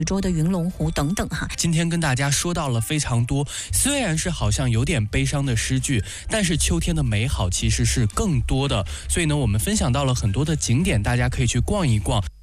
州的云龙湖等等哈。 今天跟大家说到了非常多，虽然是好像有点悲伤的诗句，但是秋天的美好其实是更多的。所以呢，我们分享到了很多的景点，大家可以去逛一逛。